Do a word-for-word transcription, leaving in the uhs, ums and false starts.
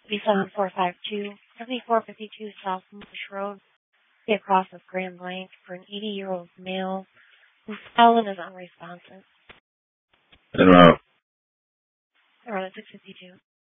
B seven four five two, seventy-four fifty-two South Bush Road, across of Grand Blanc for an eighty-year-old male whose phone is unresponsive. And uh, Around at six fifty-two.